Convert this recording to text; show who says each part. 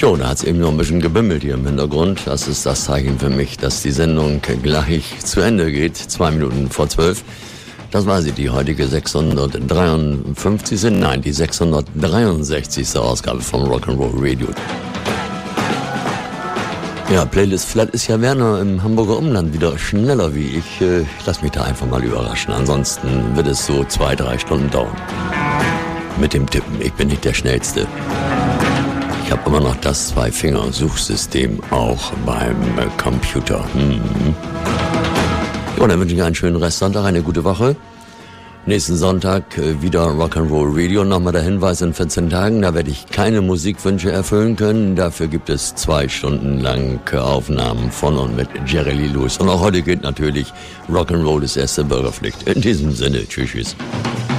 Speaker 1: Jo, da hat es eben noch ein bisschen gebimmelt hier im Hintergrund. Das ist das Zeichen für mich, dass die Sendung gleich zu Ende geht. 2 Minuten vor 12. Das war sie, die heutige 653. Nein, die 663. Ausgabe vom Rock'n'Roll Radio. Ja, Playlist Flat ist ja Werner im Hamburger Umland wieder schneller wie ich. Lass mich da einfach mal überraschen. Ansonsten wird es so 2-3 Stunden dauern. Mit dem Tippen, ich bin nicht der Schnellste. Ich habe immer noch das 2-Finger-Suchsystem auch beim Computer. Ja, dann wünsche ich einen schönen Restsonntag, eine gute Woche. Nächsten Sonntag wieder Rock'n'Roll Radio. Nochmal der Hinweis, in 14 Tagen, da werde ich keine Musikwünsche erfüllen können. Dafür gibt es 2 Stunden lang Aufnahmen von und mit Jerry Lee Lewis. Und auch heute gilt natürlich, Rock'n'Roll ist erste Bürgerpflicht. In diesem Sinne, tschüss.